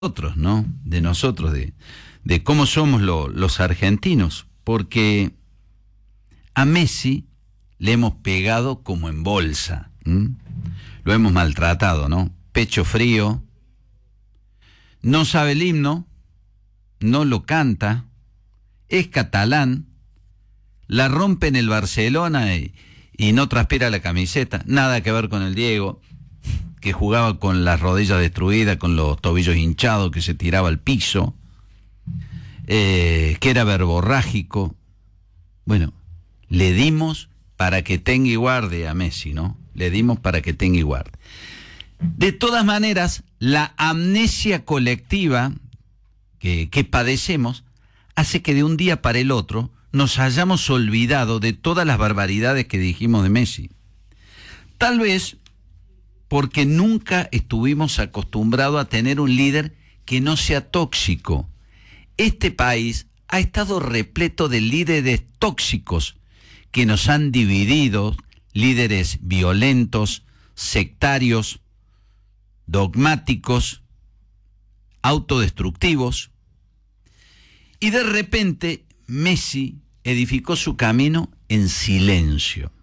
nosotros, ¿no? De nosotros, de cómo somos los argentinos, porque a Messi le hemos pegado como en bolsa, ¿m? Lo hemos maltratado, ¿no? Pecho frío, no sabe el himno, no lo canta, es catalán, la rompe en el Barcelona y no transpira la camiseta, nada que ver con el Diego, que jugaba con las rodillas destruidas, con los tobillos hinchados, que se tiraba al piso, que era verborrágico. Bueno, le dimos para que tenga y guarde a Messi, ¿no? Le dimos para que tenga y guarde. De todas maneras, la amnesia colectiva que padecemos hace que de un día para el otro nos hayamos olvidado de todas las barbaridades que dijimos de Messi. Tal vez porque nunca estuvimos acostumbrados a tener un líder que no sea tóxico. Este país ha estado repleto de líderes tóxicos que nos han dividido, líderes violentos, sectarios, dogmáticos, autodestructivos. Y de repente Messi edificó su camino en silencio.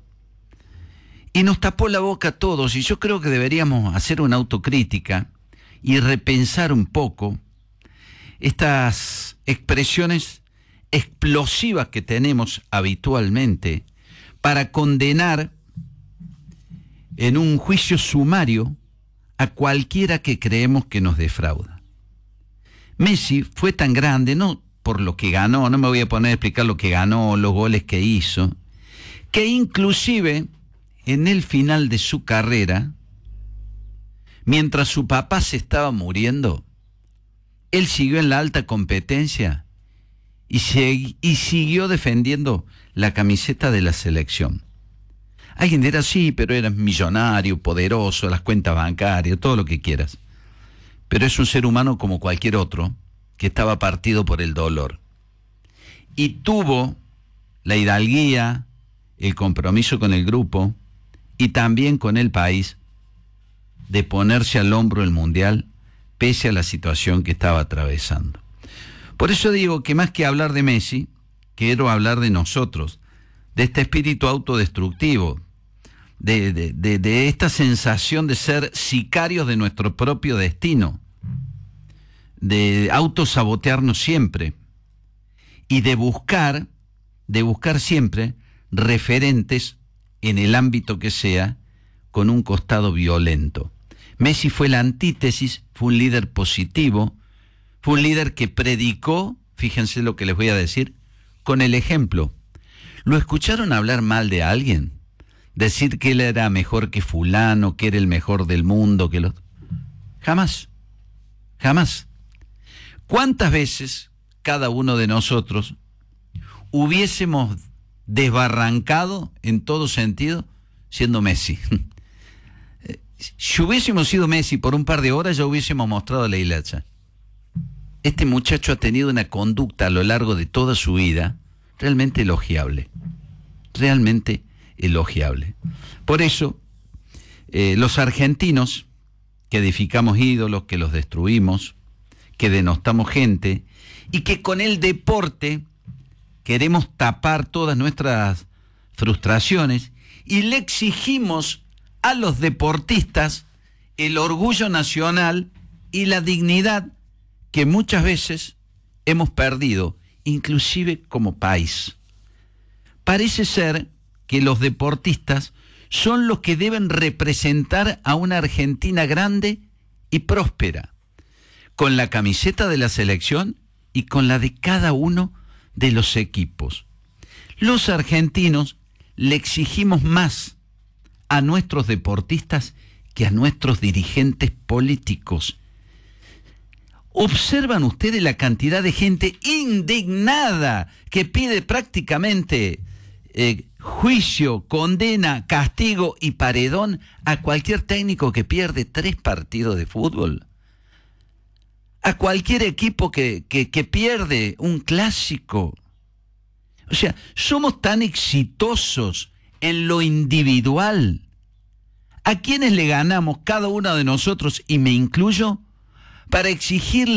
Y nos tapó la boca a todos, y yo creo que deberíamos hacer una autocrítica y repensar un poco estas expresiones explosivas que tenemos habitualmente para condenar en un juicio sumario a cualquiera que creemos que nos defrauda. Messi fue tan grande, no por lo que ganó, no me voy a poner a explicar lo que ganó, los goles que hizo, que inclusive en el final de su carrera, mientras su papá se estaba muriendo, él siguió en la alta competencia y siguió defendiendo la camiseta de la selección. Alguien dirá, sí, pero eras millonario, poderoso, las cuentas bancarias, todo lo que quieras. Pero es un ser humano como cualquier otro, que estaba partido por el dolor. Y tuvo la hidalguía, el compromiso con el grupo y también con el país de ponerse al hombro el mundial pese a la situación que estaba atravesando. Por eso digo que más que hablar de Messi, quiero hablar de nosotros, de este espíritu autodestructivo, de esta sensación de ser sicarios de nuestro propio destino, de autosabotearnos siempre y de buscar siempre referentes en el ámbito que sea con un costado violento. Messi fue la antítesis, fue un líder positivo, fue un líder que predicó, fíjense lo que les voy a decir, con el ejemplo. ¿Lo escucharon hablar mal de alguien? Decir que él era mejor que fulano, que era el mejor del mundo, que los... Jamás, jamás. ¿Cuántas veces cada uno de nosotros hubiésemos desbarrancado en todo sentido siendo Messi? Si hubiésemos sido Messi por un par de horas, ya hubiésemos mostrado la hilacha. Este muchacho ha tenido una conducta a lo largo de toda su vida realmente elogiable. Realmente elogiable. Por eso, los argentinos que edificamos ídolos, que los destruimos, que denostamos gente y que con el deporte queremos tapar todas nuestras frustraciones y le exigimos a los deportistas el orgullo nacional y la dignidad que muchas veces hemos perdido, inclusive como país. Parece ser que los deportistas son los que deben representar a una Argentina grande y próspera, con la camiseta de la selección y con la de cada uno de los equipos. Los argentinos le exigimos más a nuestros deportistas que a nuestros dirigentes políticos. ¿Observan ustedes la cantidad de gente indignada que pide prácticamente juicio, condena, castigo y paredón a cualquier técnico que pierde 3 partidos de fútbol? A cualquier equipo que pierde un clásico. O sea, somos tan exitosos en lo individual. ¿A quiénes le ganamos cada uno de nosotros, y me incluyo, para exigirle